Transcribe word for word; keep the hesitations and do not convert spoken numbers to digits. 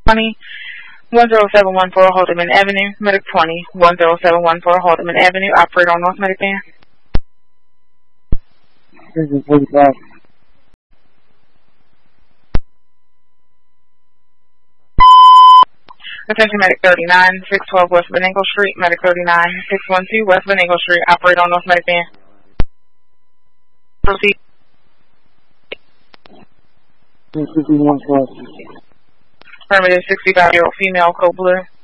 twenty, one zero seven one four Haldeman Avenue, Medic twenty, one zero seven one four Haldeman Avenue, operator on North Medic Band. This is forty-five. Attention Medic thirty-nine, six twelve West Benango Street, Medic thirty-nine, six one two West Benango Street, operator on North Medic Band. Proceed. sixty-one plus. Affirmative, sixty-five-year-old female, code blue.